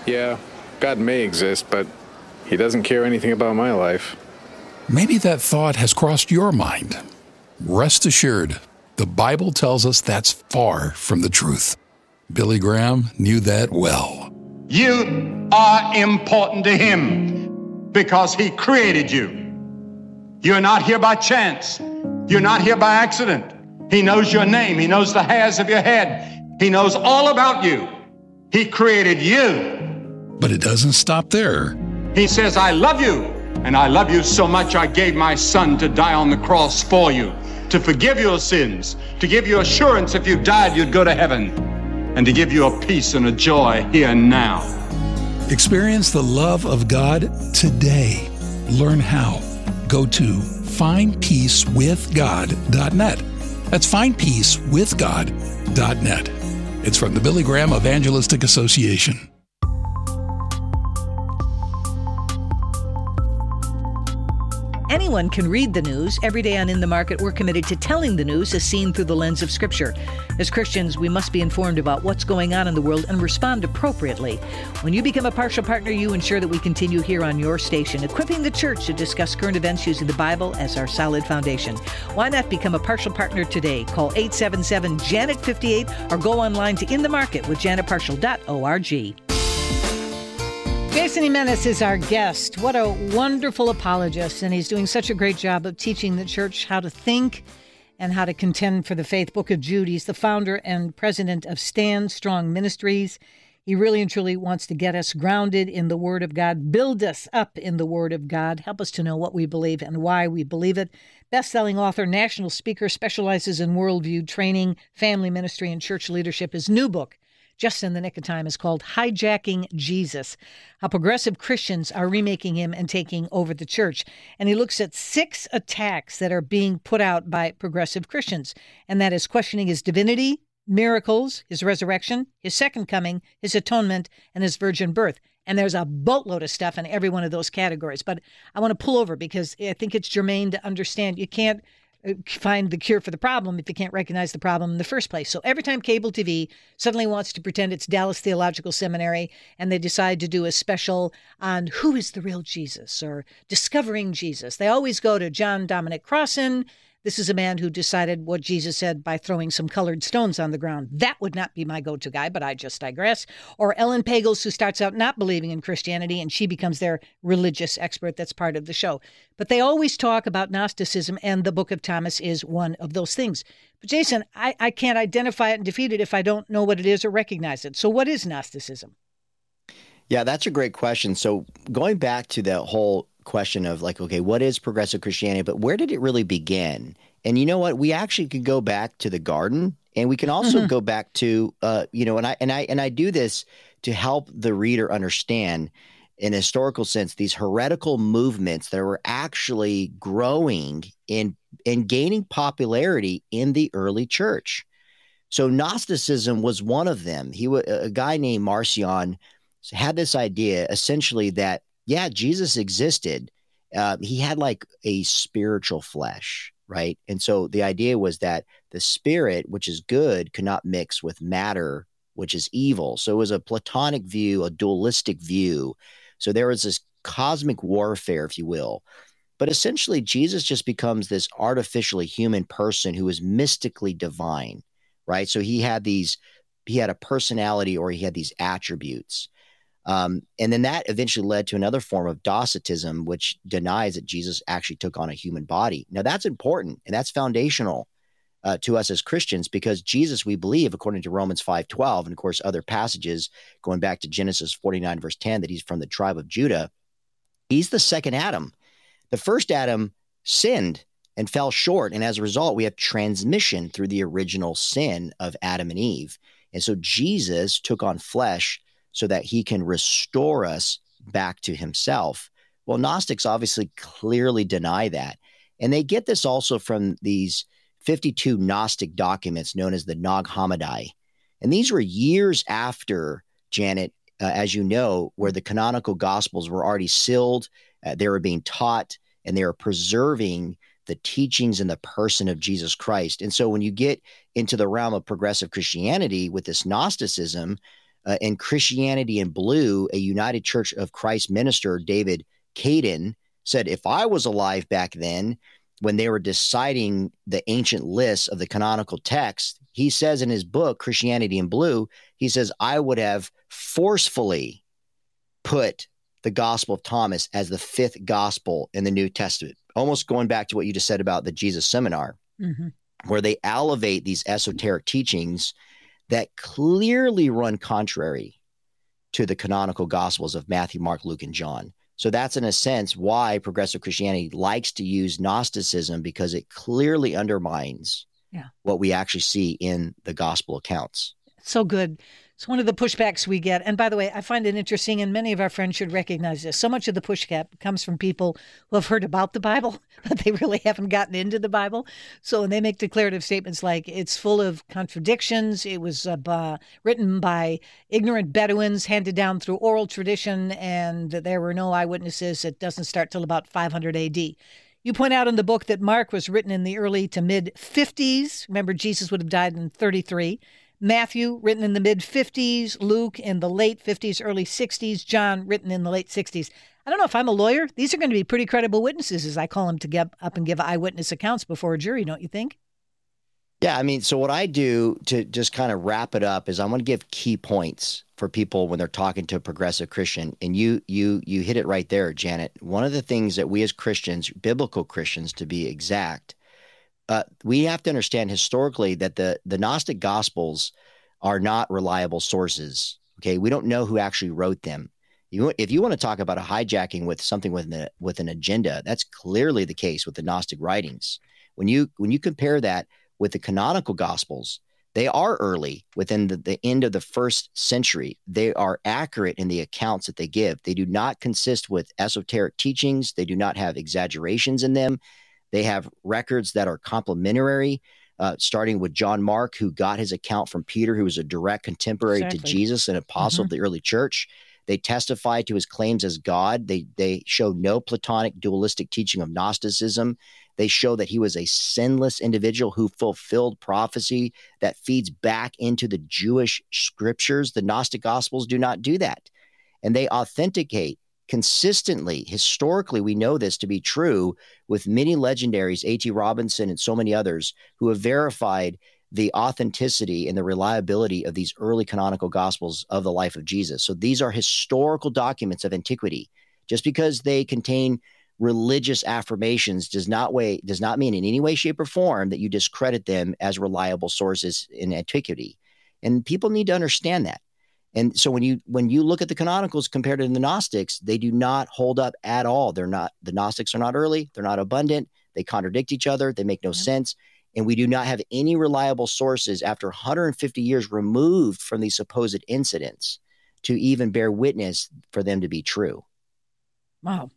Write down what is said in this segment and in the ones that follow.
Yeah, God may exist, but he doesn't care anything about my life. Maybe that thought has crossed your mind. Rest assured, the Bible tells us that's far from the truth. Billy Graham knew that well. You are important to him because he created you. You're not here by chance. You're not here by accident. He knows your name. He knows the hairs of your head. He knows all about you. He created you. But it doesn't stop there. He says, I love you. And I love you so much I gave my son to die on the cross for you, to forgive your sins, to give you assurance if you died you'd go to heaven, and to give you a peace and a joy here and now. Experience the love of God today. Learn how. Go to findpeacewithgod.net. That's findpeacewithgod.net. It's from the Billy Graham Evangelistic Association. Anyone can read the news. Every day on In the Market, we're committed to telling the news as seen through the lens of Scripture. As Christians, we must be informed about what's going on in the world and respond appropriately. When you become a partial partner, you ensure that we continue here on your station, equipping the church to discuss current events using the Bible as our solid foundation. Why not become a partial partner today? Call 877-JANET-58 or go online to inthemarketwithjanetpartial.org. Jason Jimenez is our guest. What a wonderful apologist, and he's doing such a great job of teaching the church how to think and how to contend for the faith. Book of Jude. He's the founder and president of Stand Strong Ministries. He really and truly wants to get us grounded in the Word of God, build us up in the Word of God, help us to know what we believe and why we believe it. Best-selling author, national speaker, specializes in worldview training, family ministry, and church leadership. His new book, just in the nick of time, is called Hijacking Jesus, how progressive Christians are remaking him and taking over the church. And he looks at 6 attacks that are being put out by progressive Christians, and that is questioning his divinity, miracles, his resurrection, his second coming, his atonement, and his virgin birth. And there's a boatload of stuff in every one of those categories. But I want to pull over because I think it's germane to understand you can't find the cure for the problem if you can't recognize the problem in the first place. So every time cable TV suddenly wants to pretend it's Dallas Theological Seminary and they decide to do a special on who is the real Jesus or discovering Jesus, they always go to John Dominic Crossan. This is a man who decided what Jesus said by throwing some colored stones on the ground. That would not be my go-to guy, but I just digress. Or Ellen Pagels, who starts out not believing in Christianity, and she becomes their religious expert. That's part of the show. But they always talk about Gnosticism, and the Book of Thomas is one of those things. But Jason, I can't identify it and defeat it if I don't know what it is or recognize it. So what is Gnosticism? Yeah, that's a great question. So going back to the whole question of like, okay, what is progressive Christianity, but where did it really begin? And you know what? We actually could go back to the garden, and we can also go back to, and I do this to help the reader understand in a historical sense, these heretical movements that were actually growing and gaining popularity in the early church. So Gnosticism was one of them. A guy named Marcion had this idea essentially that, yeah, Jesus existed. He had like a spiritual flesh, right? And so the idea was that the spirit, which is good, could not mix with matter, which is evil. So it was a Platonic view, a dualistic view. So there was this cosmic warfare, if you will. But essentially, Jesus just becomes this artificially human person who is mystically divine, right? So he had a personality, or he had these attributes. And then that eventually led to another form of Docetism, which denies that Jesus actually took on a human body. Now, that's important, and that's foundational to us as Christians, because Jesus, we believe, according to Romans 5:12, and of course other passages going back to Genesis 49, verse 10, that he's from the tribe of Judah. He's the second Adam. The first Adam sinned and fell short, and as a result, we have transmission through the original sin of Adam and Eve. And so Jesus took on flesh so that he can restore us back to himself. Well, Gnostics obviously clearly deny that. And they get this also from these 52 Gnostic documents known as the Nag Hammadi. And these were years after, Janet, as you know, where the canonical gospels were already sealed, they were being taught, and they were preserving the teachings and the person of Jesus Christ. And so when you get into the realm of progressive Christianity with this Gnosticism, In Christianity in Blue, a United Church of Christ minister, David Caden, said, if I was alive back then, when they were deciding the ancient lists of the canonical text, he says in his book, Christianity in Blue, he says, I would have forcefully put the Gospel of Thomas as the fifth gospel in the New Testament, almost going back to what you just said about the Jesus Seminar, where they elevate these esoteric teachings that clearly run contrary to the canonical gospels of Matthew, Mark, Luke, and John. So that's in a sense why progressive Christianity likes to use Gnosticism, because it clearly undermines what we actually see in the gospel accounts. So good. It's one of the pushbacks we get. And by the way, I find it interesting, and many of our friends should recognize this. So much of the pushback comes from people who have heard about the Bible, but they really haven't gotten into the Bible. So when they make declarative statements like it's full of contradictions, it was written by ignorant Bedouins, handed down through oral tradition, and there were no eyewitnesses, it doesn't start till about 500 AD. You point out in the book that Mark was written in the early to mid-50s. Remember, Jesus would have died in 33. Matthew, written in the mid-50s, Luke in the late 50s, early 60s, John, written in the late 60s. I don't know if I'm a lawyer. These are going to be pretty credible witnesses, as I call them, to get up and give eyewitness accounts before a jury, don't you think? Yeah, I mean, so what I do to just kind of wrap it up is I'm going to give key points for people when they're talking to a progressive Christian. And you hit it right there, Janet. One of the things that we as Christians, biblical Christians to be exact, we have to understand historically that the Gnostic Gospels are not reliable sources. Okay, we don't know who actually wrote them. If you want to talk about a hijacking with something with an agenda, that's clearly the case with the Gnostic writings. When you compare that with the canonical Gospels, they are early, within the end of the first century. They are accurate in the accounts that they give. They do not consist with esoteric teachings. They do not have exaggerations in them. They have records that are complementary, starting with John Mark, who got his account from Peter, who was a direct contemporary to Jesus, an apostle of the early church. They testify to his claims as God. They show no Platonic dualistic teaching of Gnosticism. They show that he was a sinless individual who fulfilled prophecy that feeds back into the Jewish scriptures. The Gnostic Gospels do not do that. And they authenticate consistently, historically, we know this to be true with many legendaries, A.T. Robinson and so many others, who have verified the authenticity and the reliability of these early canonical Gospels of the life of Jesus. So these are historical documents of antiquity. Just because they contain religious affirmations does not mean in any way, shape, or form that you discredit them as reliable sources in antiquity. And people need to understand that. And so when you look at the canonicals compared to the Gnostics, they do not hold up at all. The Gnostics are not early. They're not abundant. They contradict each other. They make no sense. And we do not have any reliable sources after 150 years removed from these supposed incidents to even bear witness for them to be true. Wow.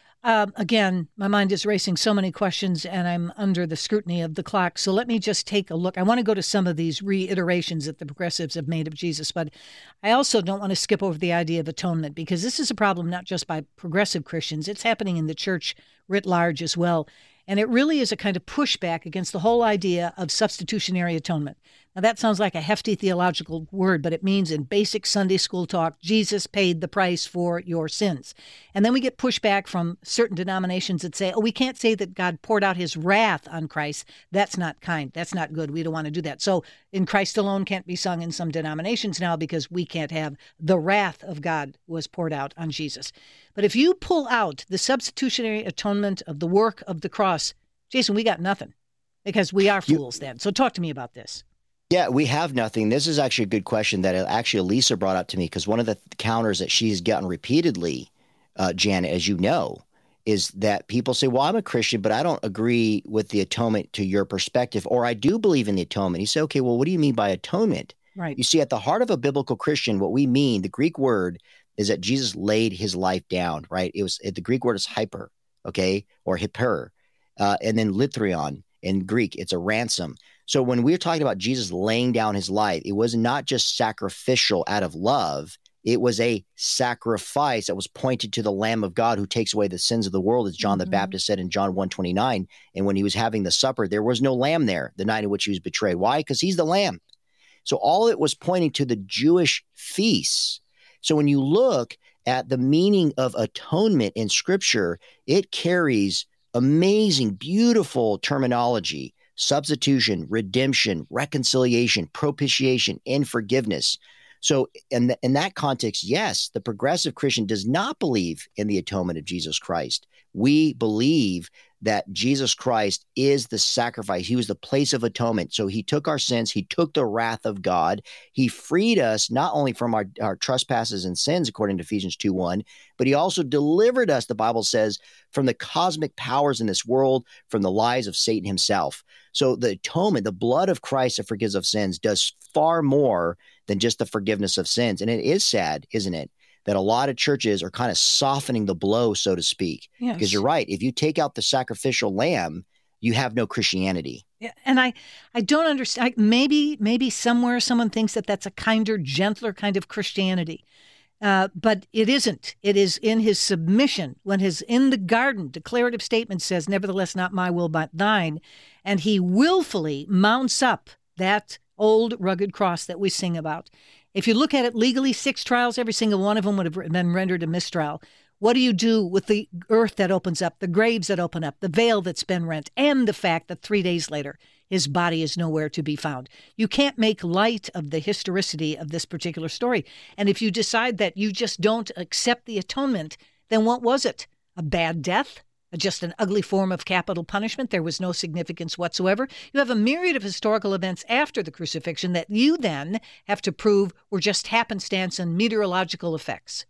Again, my mind is racing so many questions, and I'm under the scrutiny of the clock. So let me just take a look. I want to go to some of these reiterations that the progressives have made of Jesus, but I also don't want to skip over the idea of atonement, because this is a problem not just by progressive Christians. It's happening in the church writ large as well. And it really is a kind of pushback against the whole idea of substitutionary atonement. Now, that sounds like a hefty theological word, but it means in basic Sunday school talk, Jesus paid the price for your sins. And then we get pushback from certain denominations that say, oh, we can't say that God poured out his wrath on Christ. That's not kind. That's not good. We don't want to do that. So in Christ alone can't be sung in some denominations now, because we can't have the wrath of God was poured out on Jesus. But if you pull out the substitutionary atonement of the work of the cross, Jason, we got nothing, because we are fools then. So talk to me about this. Yeah, we have nothing. This is actually a good question that actually Elisa brought up to me, because one of the counters that she's gotten repeatedly, Janet, as you know, is that people say, well, I'm a Christian, but I don't agree with the atonement to your perspective, or I do believe in the atonement. You say, okay, well, what do you mean by atonement? Right. You see, at the heart of a biblical Christian, what we mean, the Greek word is that Jesus laid his life down, right? The Greek word is hyper, okay, or hyper, and then lithrion in Greek, it's a ransom. So when we're talking about Jesus laying down his life, it was not just sacrificial out of love. It was a sacrifice that was pointed to the Lamb of God who takes away the sins of the world, as John the Baptist said in John 1:29. And when he was having the supper, there was no lamb there the night in which he was betrayed. Why? Because he's the lamb. So all it was pointing to the Jewish feasts. So when you look at the meaning of atonement in Scripture, it carries amazing, beautiful terminology: substitution, redemption, reconciliation, propitiation, and forgiveness. So in that context, yes, the progressive Christian does not believe in the atonement of Jesus Christ. We believe that Jesus Christ is the sacrifice. He was the place of atonement. So he took our sins. He took the wrath of God. He freed us not only from our trespasses and sins, according to Ephesians 2:1, but he also delivered us, the Bible says, from the cosmic powers in this world, from the lies of Satan himself. So the atonement, the blood of Christ that forgives of sins, does far more than just the forgiveness of sins. And it is sad, isn't it, that a lot of churches are kind of softening the blow, so to speak. Yes. Because you're right. If you take out the sacrificial lamb, you have no Christianity. Yeah, and I don't understand. Maybe somewhere someone thinks that that's a kinder, gentler kind of Christianity. But it isn't. It is in his submission. When his in the garden declarative statement says, "Nevertheless, not my will, but thine," and he willfully mounts up that old rugged cross that we sing about. If you look at it legally, 6 trials, every single one of them would have been rendered a mistrial. What do you do with the earth that opens up, the graves that open up, the veil that's been rent, and the fact that 3 days later, his body is nowhere to be found? You can't make light of the historicity of this particular story. And if you decide that you just don't accept the atonement, then what was it? A bad death? Just an ugly form of capital punishment? There was no significance whatsoever. You have a myriad of historical events after the crucifixion that you then have to prove were just happenstance and meteorological effects.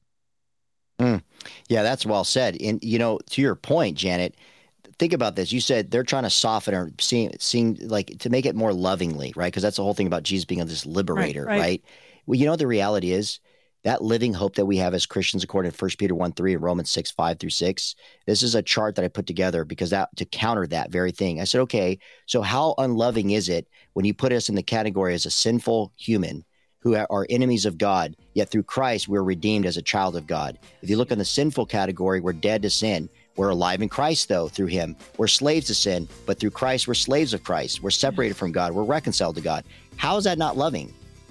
Yeah, that's well said. And, to your point, Janet, think about this. You said they're trying to soften or seeing like to make it more lovingly, right? Because that's the whole thing about Jesus being this liberator, right? Well, the reality is that living hope that we have as Christians, according to 1 Peter 1:3 and Romans 6:5-6. This is a chart that I put together because to counter that very thing. I said, okay, so how unloving is it when you put us in the category as a sinful human who are enemies of God, yet through Christ we're redeemed as a child of God? If you look in the sinful category, we're dead to sin. We're alive in Christ, though, through him. We're slaves to sin, but through Christ, we're slaves of Christ. We're separated from God. We're reconciled to God. How is that not loving?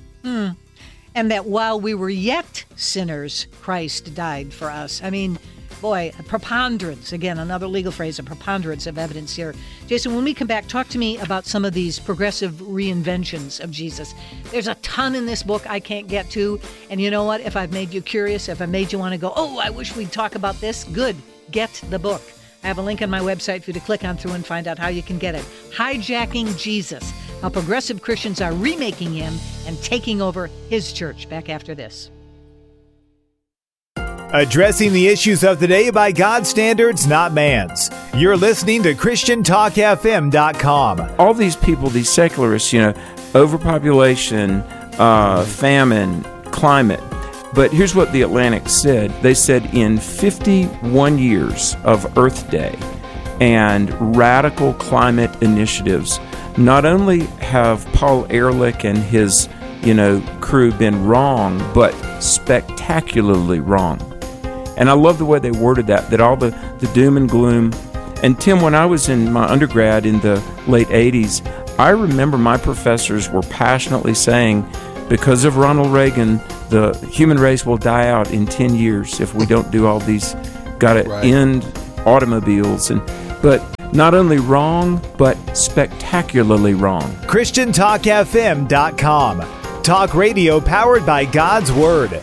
And that while we were yet sinners, Christ died for us. I mean, boy, a preponderance, again, another legal phrase, a preponderance of evidence here. Jason, when we come back, talk to me about some of these progressive reinventions of Jesus. There's a ton in this book I can't get to. And you know what? If I've made you curious, if I made you want to go, oh, I wish we'd talk about this, good. Get the book. I have a link on my website for you to click on through and find out how you can get it. Hijacking Jesus, how progressive Christians are remaking him and taking over his church. Back after this. Addressing the issues of the day by God's standards, not man's. You're listening to ChristianTalkFM.com. All these people, these secularists, overpopulation, famine, climate. But here's what The Atlantic said. They said in 51 years of Earth Day and radical climate initiatives, not only have Paul Ehrlich and his, crew been wrong, but spectacularly wrong. And I love the way they worded that all the doom and gloom. And Tim, when I was in my undergrad in the late 80s, I remember my professors were passionately saying, because of Ronald Reagan, the human race will die out in 10 years if we don't do all these, gotta end automobiles. But not only wrong, but spectacularly wrong. ChristianTalkFM.com. Talk radio powered by God's Word.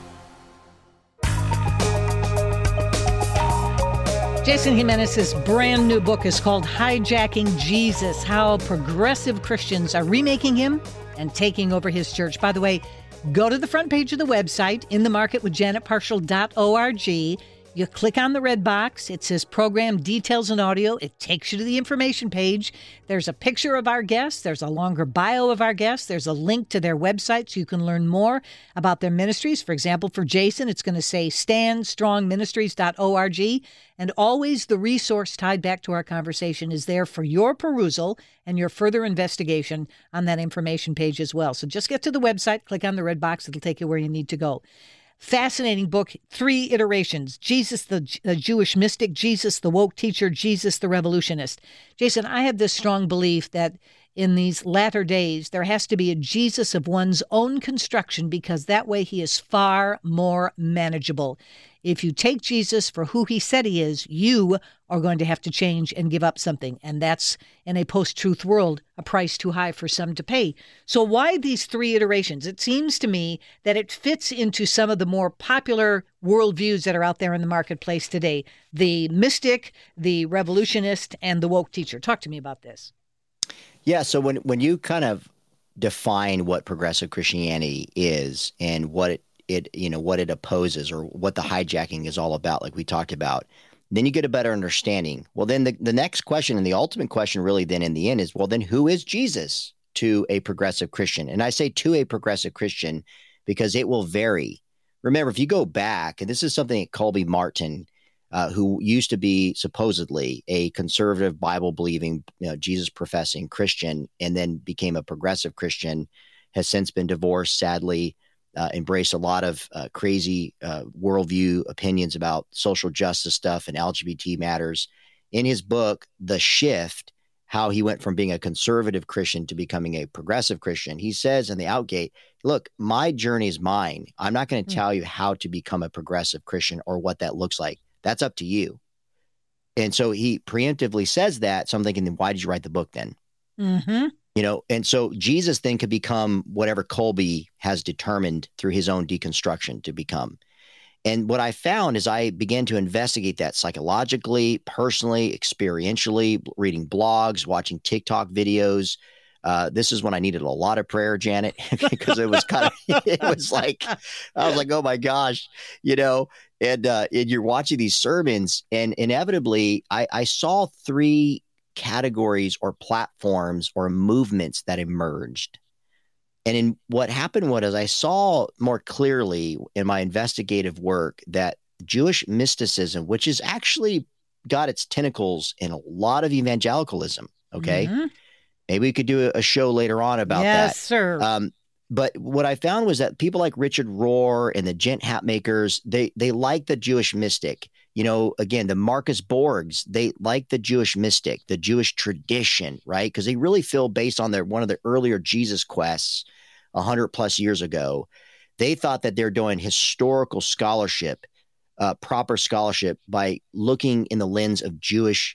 Jason Jimenez's brand new book is called Hijacking Jesus, How Progressive Christians Are Remaking Him and Taking Over His Church. By the way, go to the front page of the website, inthemarketwithjanetparshall.org. You click on the red box. It says Program Details and Audio. It takes you to the information page. There's a picture of our guests. There's a longer bio of our guests. There's a link to their website so you can learn more about their ministries. For example, for Jason, it's going to say standstrongministries.org. And always the resource tied back to our conversation is there for your perusal and your further investigation on that information page as well. So just get to the website, click on the red box. It'll take you where you need to go. Fascinating book, 3 iterations. Jesus, the Jewish mystic, Jesus, the woke teacher, Jesus, the revolutionist. Jason, I have this strong belief that in these latter days, there has to be a Jesus of one's own construction, because that way he is far more manageable. If you take Jesus for who he said he is, you are going to have to change and give up something. And that's, in a post-truth world, a price too high for some to pay. So why these three iterations? It seems to me that it fits into some of the more popular worldviews that are out there in the marketplace today. The mystic, the revolutionist, and the woke teacher. Talk to me about this. Yeah, so when you kind of define what progressive Christianity is and what what it opposes, or what the hijacking is all about, like we talked about, then you get a better understanding. Well, then the next question, and the ultimate question really then in the end, is, well, then who is Jesus to a progressive Christian? And I say to a progressive Christian because it will vary. Remember, if you go back, and this is something that Colby Martin, who used to be supposedly a conservative, Bible-believing, Jesus-professing Christian, and then became a progressive Christian, has since been divorced, sadly, embraced a lot of crazy worldview opinions about social justice stuff and LGBT matters. In his book, The Shift, how he went from being a conservative Christian to becoming a progressive Christian, he says in the outgate, look, my journey is mine. I'm not going to tell you how to become a progressive Christian or what that looks like. That's up to you. And so he preemptively says that. So I'm thinking, then why did you write the book then? Mm-hmm. And so Jesus then could become whatever Colby has determined through his own deconstruction to become. And what I found is I began to investigate that psychologically, personally, experientially, reading blogs, watching TikTok videos. This is when I needed a lot of prayer, Janet, because it was it was like, I was like, oh my gosh, and you're watching these sermons, and inevitably I saw three categories or platforms or movements that emerged. And what happened was I saw more clearly in my investigative work that Jewish mysticism, which has actually got its tentacles in a lot of evangelicalism, okay? Mm-hmm. Maybe we could do a show later on about that. Yes, sir. But what I found was that people like Richard Rohr and the Gent Hatmakers, they like the Jewish mystic. Again, the Marcus Borgs, they like the Jewish mystic, the Jewish tradition, right? Because they really feel based on one of the earlier Jesus quests 100 plus years ago, they thought that they're doing historical scholarship, proper scholarship, by looking in the lens of Jewish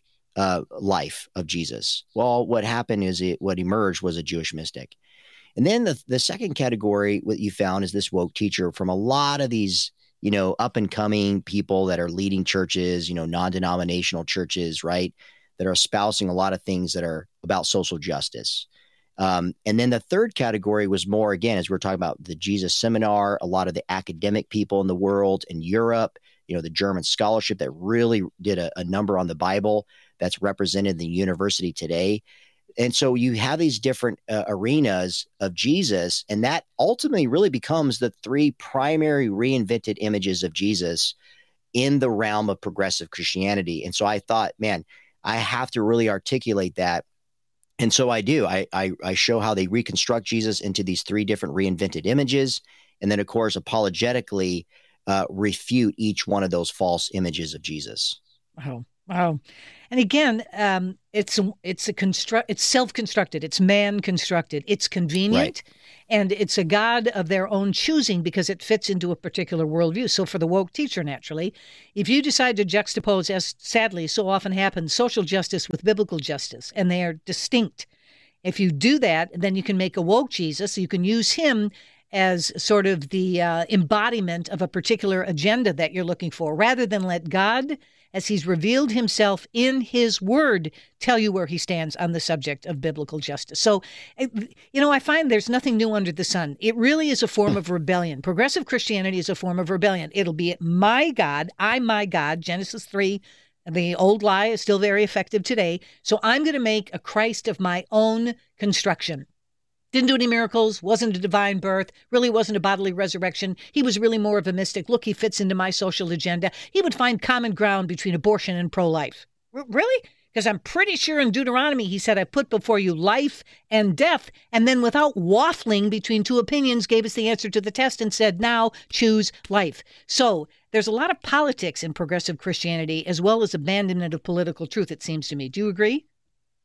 life of Jesus. Well, what happened is what emerged was a Jewish mystic. And then the second category, what you found, is this woke teacher from a lot of these up and coming people that are leading churches, non-denominational churches, right, that are espousing a lot of things that are about social justice. And then the third category was more, again, as we're talking about the Jesus Seminar, a lot of the academic people in the world, in Europe, the German scholarship that really did a number on the Bible that's represented in the university today. And so you have these different arenas of Jesus, and that ultimately really becomes the three primary reinvented images of Jesus in the realm of progressive Christianity. And so I thought, man, I have to really articulate that. And so I do. I show how they reconstruct Jesus into these three different reinvented images, and then, of course, apologetically refute each one of those false images of Jesus. Wow. And again, it's self-constructed, it's man-constructed, it's convenient, right, and it's a God of their own choosing because it fits into a particular worldview. So for the woke teacher, naturally, if you decide to juxtapose, as sadly so often happens, social justice with biblical justice, and they are distinct, if you do that, then you can make a woke Jesus. So you can use him as sort of the embodiment of a particular agenda that you're looking for, rather than let God, as he's revealed himself in his word, tell you where he stands on the subject of biblical justice. So, I find there's nothing new under the sun. It really is a form of rebellion. Progressive Christianity is a form of rebellion. It'll be my God, my God, Genesis 3, the old lie is still very effective today. So I'm going to make a Christ of my own construction. Didn't do any miracles, wasn't a divine birth, really wasn't a bodily resurrection. He was really more of a mystic. Look, he fits into my social agenda. He would find common ground between abortion and pro-life. Really? Because I'm pretty sure in Deuteronomy, he said, I put before you life and death. And then without waffling between two opinions, gave us the answer to the test and said, now choose life. So there's a lot of politics in progressive Christianity, as well as abandonment of political truth, it seems to me. Do you agree?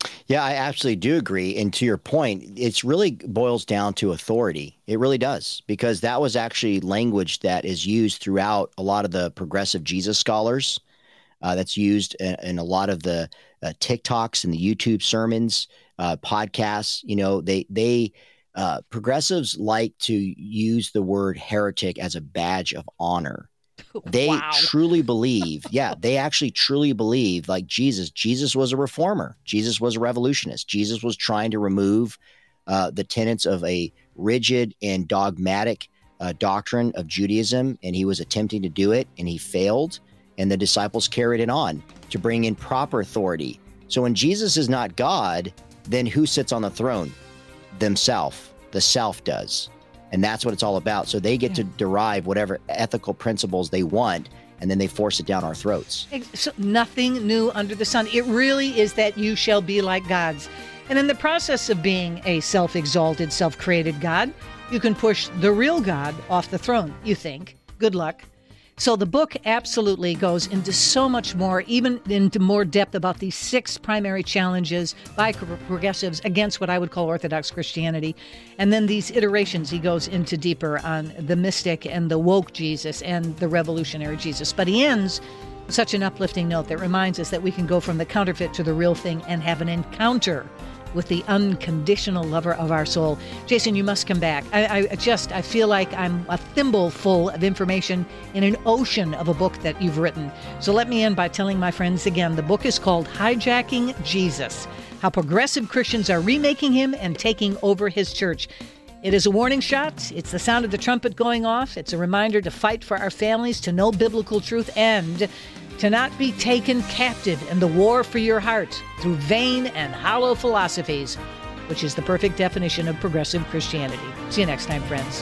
Yeah, I absolutely do agree. And to your point, it's really boils down to authority. It really does, because that was actually language that is used throughout a lot of the progressive Jesus scholars. That's used in a lot of the TikToks and the YouTube sermons, podcasts. You know, they progressives like to use the word heretic as a badge of honor. They truly believe, they actually truly believe, like Jesus was a reformer. Jesus was a revolutionist. Jesus was trying to remove the tenets of a rigid and dogmatic doctrine of Judaism, and he was attempting to do it, and he failed, and the disciples carried it on to bring in proper authority. So when Jesus is not God, then who sits on the throne? Themselves. The self does. And that's what it's all about. So they get to derive whatever ethical principles they want, and then they force it down our throats. So nothing new under the sun. It really is that you shall be like gods. And in the process of being a self-exalted, self-created God, you can push the real God off the throne, you think. Good luck. So the book absolutely goes into so much more, even into more depth about these 6 primary challenges by progressives against what I would call Orthodox Christianity. And then these iterations, he goes into deeper on the mystic and the woke Jesus and the revolutionary Jesus. But he ends with such an uplifting note that reminds us that we can go from the counterfeit to the real thing and have an encounter with the unconditional lover of our soul. Jason, you must come back. I feel like I'm a thimble full of information in an ocean of a book that you've written. So let me end by telling my friends again, the book is called Hijacking Jesus, How Progressive Christians Are Remaking Him and Taking Over His Church. It is a warning shot. It's the sound of the trumpet going off. It's a reminder to fight for our families, to know biblical truth, and to not be taken captive in the war for your heart through vain and hollow philosophies, which is the perfect definition of progressive Christianity. See you next time, friends.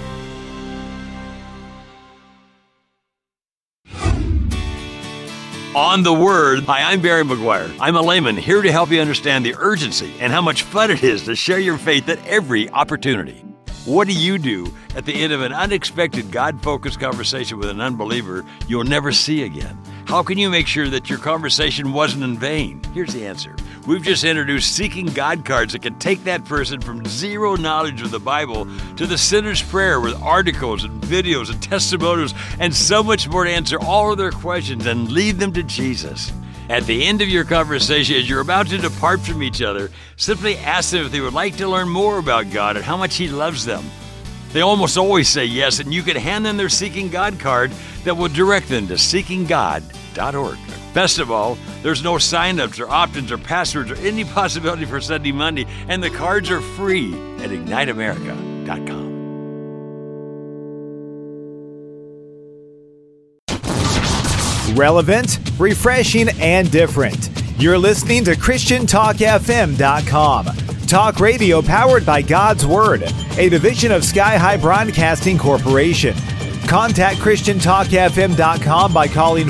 On the Word. Hi, I'm Barry McGuire. I'm a layman here to help you understand the urgency and how much fun it is to share your faith at every opportunity. What do you do at the end of an unexpected God-focused conversation with an unbeliever you'll never see again? How can you make sure that your conversation wasn't in vain? Here's the answer. We've just introduced Seeking God cards that can take that person from zero knowledge of the Bible to the sinner's prayer with articles and videos and testimonials and so much more to answer all of their questions and lead them to Jesus. At the end of your conversation, as you're about to depart from each other, simply ask them if they would like to learn more about God and how much He loves them. They almost always say yes, and you can hand them their Seeking God card that will direct them to seekinggod.org. Best of all, there's no sign-ups or opt-ins or passwords or any possibility for Sunday Monday, and the cards are free at igniteamerica.com. Relevant, refreshing, and different. You're listening to ChristianTalkFM.com. Talk radio powered by God's Word, a division of Sky High Broadcasting Corporation. Contact ChristianTalkFM.com by calling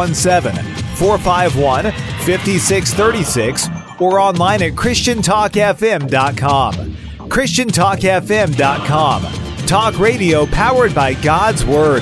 417-451-5636 or online at ChristianTalkFM.com. ChristianTalkFM.com. Talk radio powered by God's Word.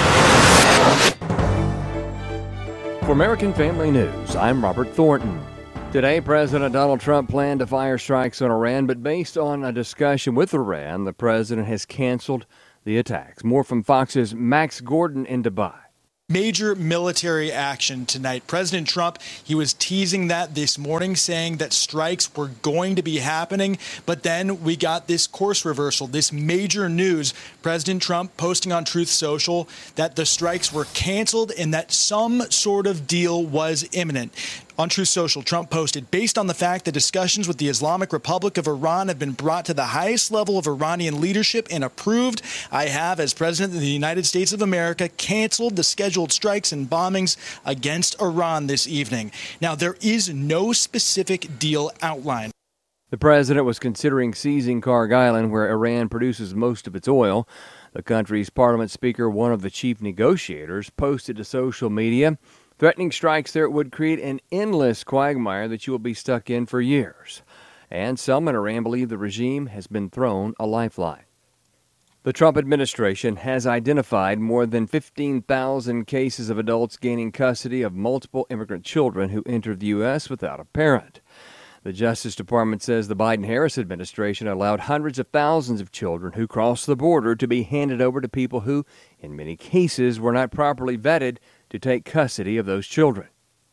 For American Family News, I'm Robert Thornton. Today, President Donald Trump planned to fire strikes on Iran, but based on a discussion with Iran, the president has canceled the attacks. More from Fox's Max Gordon in Dubai. Major military action tonight. President Trump, he was teasing that this morning, saying that strikes were going to be happening. But then we got this course reversal, this major news. President Trump posting on Truth Social that the strikes were canceled and that some sort of deal was imminent. On Truth Social, Trump posted, based on the fact that discussions with the Islamic Republic of Iran have been brought to the highest level of Iranian leadership and approved, I have, as President of the United States of America, canceled the scheduled strikes and bombings against Iran this evening. Now, there is no specific deal outlined. The president was considering seizing Karg Island, where Iran produces most of its oil. The country's parliament speaker, one of the chief negotiators, posted to social media, threatening strikes there would create an endless quagmire that you will be stuck in for years. And some in Iran believe the regime has been thrown a lifeline. The Trump administration has identified more than 15,000 cases of adults gaining custody of multiple immigrant children who entered the U.S. without a parent. The Justice Department says the Biden-Harris administration allowed hundreds of thousands of children who crossed the border to be handed over to people who, in many cases, were not properly vetted to take custody of those children.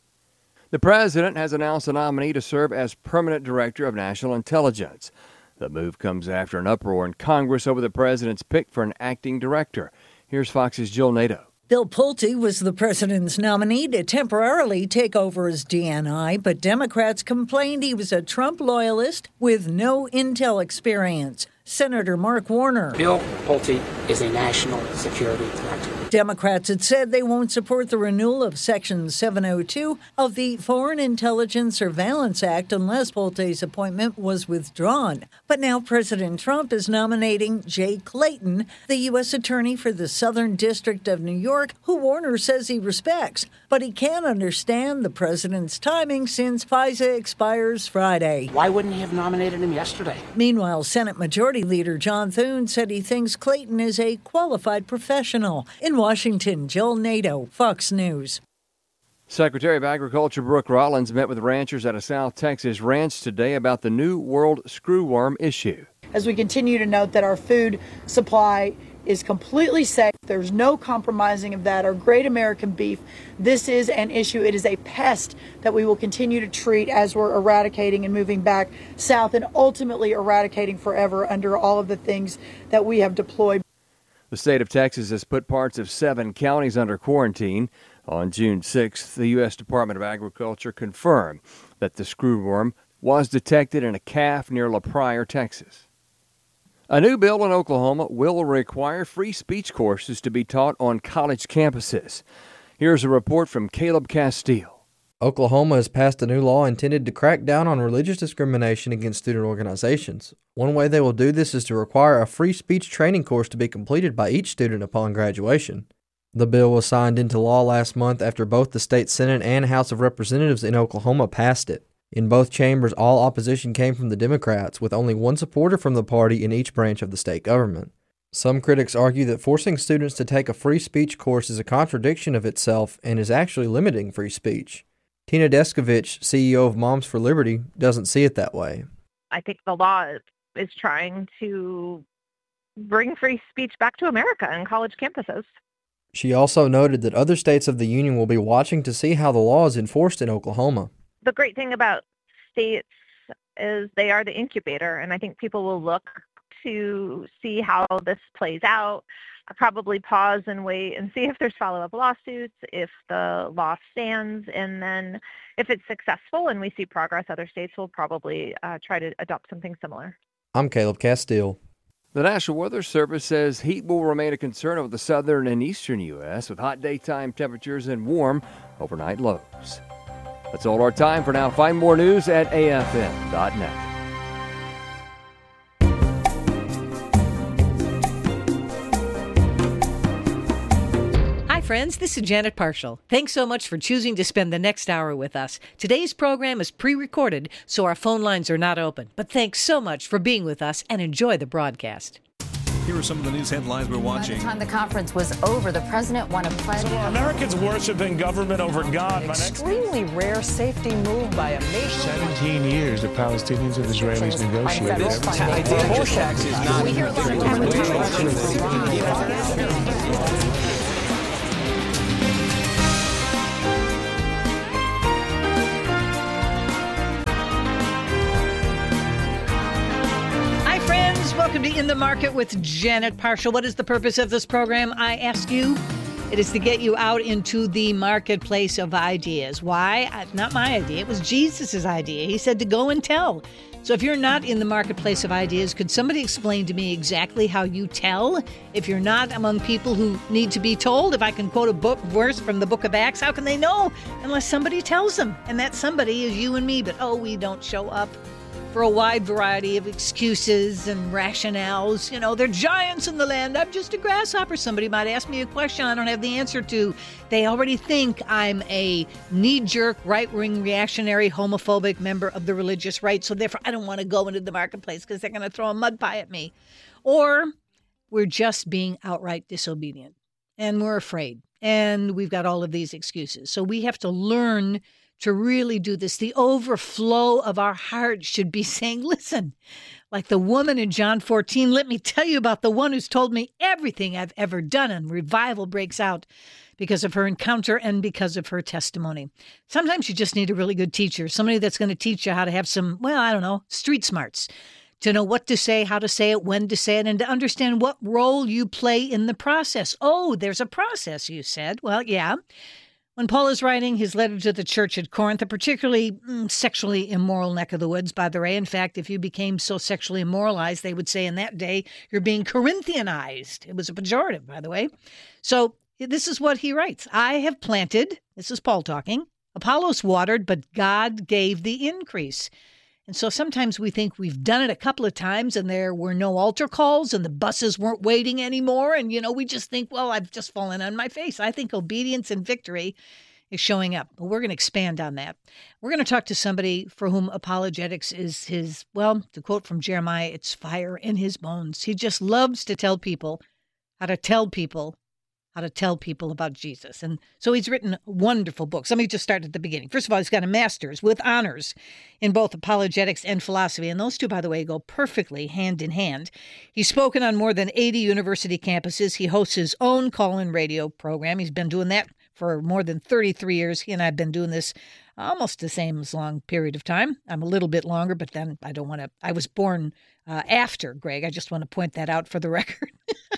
The president has announced a nominee to serve as permanent director of national intelligence. The move comes after an uproar in Congress over the president's pick for an acting director. Here's Fox's Jill Nato. Bill Pulte was the president's nominee to temporarily take over as DNI, but Democrats complained he was a Trump loyalist with no intel experience. Senator Mark Warner. Bill Pulte is a national security threat. Democrats had said they won't support the renewal of Section 702 of the Foreign Intelligence Surveillance Act unless Pulte's appointment was withdrawn. But now President Trump is nominating Jay Clayton, the U.S. Attorney for the Southern District of New York, who Warner says he respects. But he can't understand the president's timing since FISA expires Friday. Why wouldn't he have nominated him yesterday? Meanwhile, Senate Majority Leader John Thune said he thinks Clayton is a qualified professional. In Washington, Jill Nato, Fox News. Secretary of Agriculture Brooke Rollins met with ranchers at a South Texas ranch today about the New World screwworm issue. As we continue to note that our food supply is completely safe, there's no compromising of that. Our great American beef, this is an issue. It is a pest that we will continue to treat as we're eradicating and moving back south and ultimately eradicating forever under all of the things that we have deployed. The state of Texas has put parts of 7 counties under quarantine. On June 6th, the U.S. Department of Agriculture confirmed that the screwworm was detected in a calf near La Pryor, Texas. A new bill in Oklahoma will require free speech courses to be taught on college campuses. Here's a report from Caleb Castile. Oklahoma has passed a new law intended to crack down on religious discrimination against student organizations. One way they will do this is to require a free speech training course to be completed by each student upon graduation. The bill was signed into law last month after both the state Senate and House of Representatives in Oklahoma passed it. In both chambers, all opposition came from the Democrats, with only one supporter from the party in each branch of the state government. Some critics argue that forcing students to take a free speech course is a contradiction of itself and is actually limiting free speech. Tina Deskovich, CEO of Moms for Liberty, doesn't see it that way. I think the law is trying to bring free speech back to America and college campuses. She also noted that other states of the union will be watching to see how the law is enforced in Oklahoma. The great thing about states is they are the incubator, and I think people will look to see how this plays out. I'll probably pause and wait and see if there's follow-up lawsuits, if the law stands, and then if it's successful and we see progress, other states will probably try to adopt something similar. I'm Caleb Castile. The National Weather Service says heat will remain a concern over the southern and eastern U.S. with hot daytime temperatures and warm overnight lows. That's all our time for now. Find more news at afm.net. Friends, this is Janet Parshall. Thanks so much for choosing to spend the next hour with us. Today's program is pre-recorded, so our phone lines are not open. But thanks so much for being with us and enjoy the broadcast. Here are some of the news headlines we're watching. By the time the conference was over, the president won a pledge. So Americans worshiping government over God. An extremely rare safety move by a nation. 17 years the Palestinians and Israelis negotiated. This tax is not. We hear a lot of Welcome to In the Market with Janet Parshall. What is the purpose of this program, I ask you? It is to get you out into the marketplace of ideas. Why? Not my idea. It was Jesus' idea. He said to go and tell. So if you're not in the marketplace of ideas, could somebody explain to me exactly how you tell? If you're not among people who need to be told, if I can quote a verse from the book of Acts, how can they know unless somebody tells them? And that somebody is you and me, but we don't show up for a wide variety of excuses and rationales. You know, they're giants in the land. I'm just a grasshopper. Somebody might ask me a question I don't have the answer to. They already think I'm a knee-jerk, right-wing, reactionary, homophobic member of the religious right, so therefore I don't want to go into the marketplace because they're going to throw a mud pie at me. Or we're just being outright disobedient, and we're afraid, and we've got all of these excuses. So we have to learn to really do this. The overflow of our heart should be saying, listen, like the woman in John 14, let me tell you about the one who's told me everything I've ever done. And revival breaks out because of her encounter and because of her testimony. Sometimes you just need a really good teacher, somebody that's going to teach you how to have some, well, I don't know, street smarts, to know what to say, how to say it, when to say it, and to understand what role you play in the process. Oh, there's a process, you said. Well, yeah. When Paul is writing his letter to the church at Corinth, a particularly sexually immoral neck of the woods, by the way. In fact, if you became so sexually immoralized, they would say in that day, you're being Corinthianized. It was a pejorative, by the way. So this is what he writes. I have planted, this is Paul talking, Apollos watered, but God gave the increase. And so sometimes we think we've done it a couple of times and there were no altar calls and the buses weren't waiting anymore. And, we just think, well, I've just fallen on my face. I think obedience and victory is showing up. But we're going to expand on that. We're going to talk to somebody for whom apologetics is his, well, to quote from Jeremiah, it's fire in his bones. He just loves to tell people how to tell people about Jesus. And so he's written wonderful books. Let me just start at the beginning. First of all, he's got a master's with honors in both apologetics and philosophy. And those two, by the way, go perfectly hand in hand. He's spoken on more than 80 university campuses. He hosts his own call-in radio program. He's been doing that for more than 33 years. He and I have been doing this almost the same as long period of time. I'm a little bit longer, but then I was born after Greg. I just want to point that out for the record.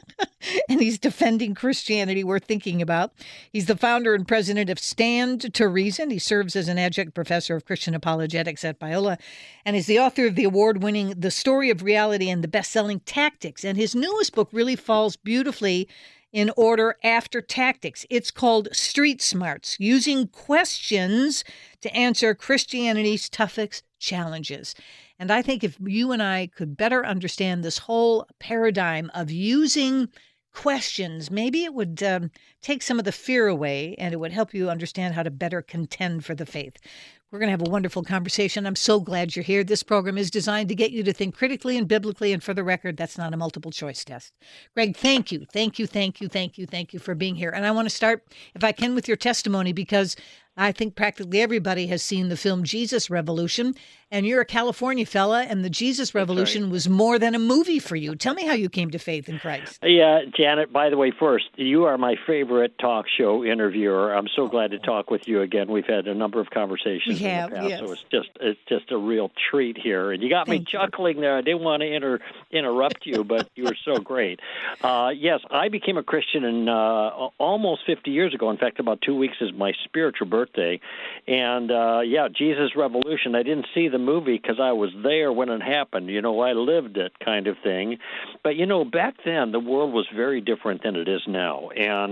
And he's defending Christianity worth thinking about. He's the founder and president of Stand to Reason. He serves as an adjunct professor of Christian apologetics at Biola, and is the author of the award-winning The Story of Reality and the best-selling Tactics. And his newest book really falls beautifully in order after Tactics. It's called Street Smarts, using questions to answer Christianity's toughest challenges. And I think if you and I could better understand this whole paradigm of using questions, maybe it would take some of the fear away, and it would help you understand how to better contend for the faith. We're going to have a wonderful conversation. I'm so glad you're here. This program is designed to get you to think critically and biblically, and for the record, that's not a multiple choice test. Greg, thank you for being here. And I want to start, if I can, with your testimony, because I think practically everybody has seen the film Jesus Revolution, and you're a California fella, and the Jesus Revolution was more than a movie for you. Tell me how you came to faith in Christ. Yeah, Janet, by the way, first, you are my favorite talk show interviewer. I'm so glad to talk with you again. We've had a number of conversations in the past, so it's just a real treat here. And you got me chuckling there. I didn't want to interrupt you, but you were so great. Yes, I became a Christian almost 50 years ago. In fact, about 2 weeks is my spiritual birthday. And, Jesus Revolution, I didn't see the movie because I was there when it happened. I lived it kind of thing. But, back then the world was very different than it is now. And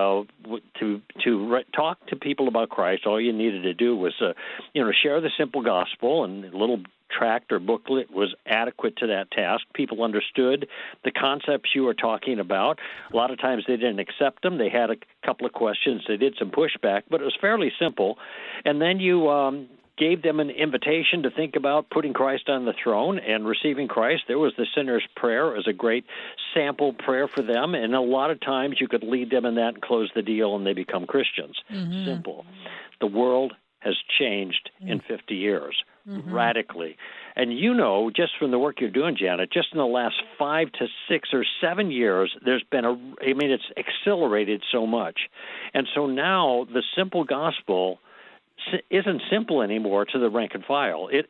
to talk to people about Christ, all you needed to do was, share the simple gospel, and a little tract or booklet was adequate to that task. People understood the concepts you were talking about. A lot of times they didn't accept them. They had a couple of questions. They did some pushback, but it was fairly simple. And then you gave them an invitation to think about putting Christ on the throne and receiving Christ. There was the sinner's prayer as a great sample prayer for them, and a lot of times you could lead them in that and close the deal, and they become Christians. Mm-hmm. Simple. The world has changed in 50 years, radically. And just from the work you're doing, Janet, just in the last 5 to 6 or 7 years, there's been it's accelerated so much. And so now the simple gospel isn't simple anymore to the rank and file. It